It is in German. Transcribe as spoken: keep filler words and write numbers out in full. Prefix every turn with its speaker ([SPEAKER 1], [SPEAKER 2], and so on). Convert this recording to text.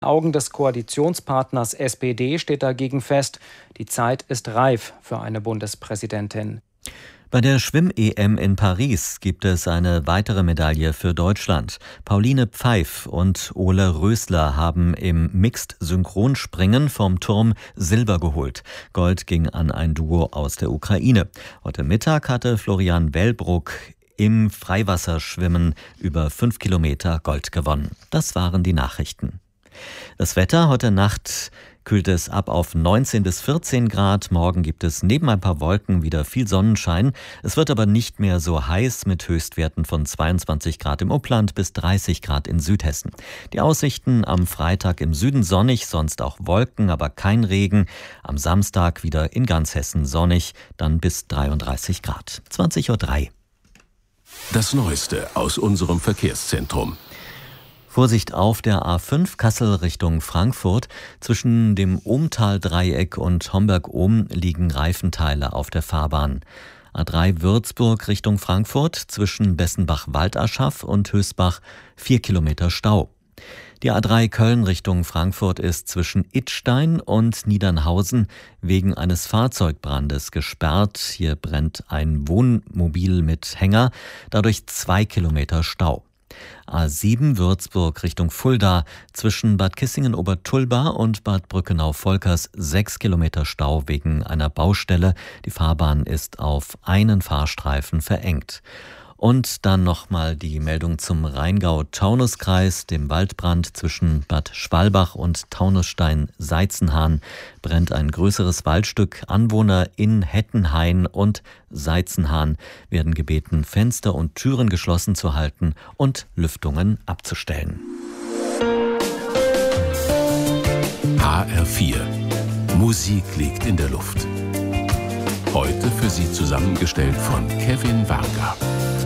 [SPEAKER 1] Augen des Koalitionspartners S P D steht dagegen fest, die Zeit ist reif für eine Bundespräsidentin.
[SPEAKER 2] Bei der Schwimm-E M in Paris gibt es eine weitere Medaille für Deutschland. Pauline Pfeif und Ole Rösler haben im Mixed-Synchronspringen vom Turm Silber geholt. Gold ging an ein Duo aus der Ukraine. Heute Mittag hatte Florian Wellbruck im Freiwasserschwimmen über fünf Kilometer Gold gewonnen. Das waren die Nachrichten. Das Wetter: Heute Nacht kühlt es ab auf neunzehn bis vierzehn Grad. Morgen gibt es neben ein paar Wolken wieder viel Sonnenschein. Es wird aber nicht mehr so heiß mit Höchstwerten von zweiundzwanzig Grad im Upland bis dreißig Grad in Südhessen. Die Aussichten: am Freitag im Süden sonnig, sonst auch Wolken, aber kein Regen. Am Samstag wieder in ganz Hessen sonnig, dann bis dreiunddreißig Grad. zwanzig Uhr drei.
[SPEAKER 3] Das Neueste aus unserem Verkehrszentrum.
[SPEAKER 2] Vorsicht auf der A fünf Kassel Richtung Frankfurt. Zwischen dem Ohmtal-Dreieck und Homberg-Ohm liegen Reifenteile auf der Fahrbahn. A drei Würzburg Richtung Frankfurt. Zwischen Bessenbach-Waldaschaf und Hösbach vier Kilometer Stau. Die A drei Köln Richtung Frankfurt ist zwischen Idstein und Niedernhausen wegen eines Fahrzeugbrandes gesperrt. Hier brennt ein Wohnmobil mit Hänger, dadurch zwei Kilometer Stau. A sieben Würzburg Richtung Fulda, zwischen Bad Kissingen-Obertulba und Bad Brückenau-Volkers sechs Kilometer Stau wegen einer Baustelle. Die Fahrbahn ist auf einen Fahrstreifen verengt. Und dann nochmal die Meldung zum Rheingau-Taunus-Kreis. Dem Waldbrand zwischen Bad Schwalbach und Taunusstein-Seizenhahn brennt ein größeres Waldstück. Anwohner in Hettenhain und Seizenhahn werden gebeten, Fenster und Türen geschlossen zu halten und Lüftungen abzustellen.
[SPEAKER 3] H R vier. Musik liegt in der Luft. Heute für Sie zusammengestellt von Kevin Varga.